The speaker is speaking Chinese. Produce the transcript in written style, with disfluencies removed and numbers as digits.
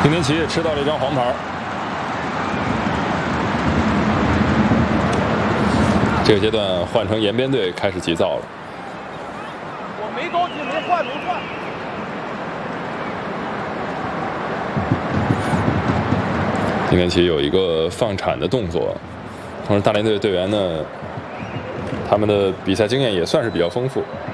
丁天琪也吃到了一张黄牌。这个阶段换成延边队开始急躁了。 我没着急，没换。 丁天琪有一个放铲的动作，同时大连队队员呢，他们的比赛经验也算是比较丰富。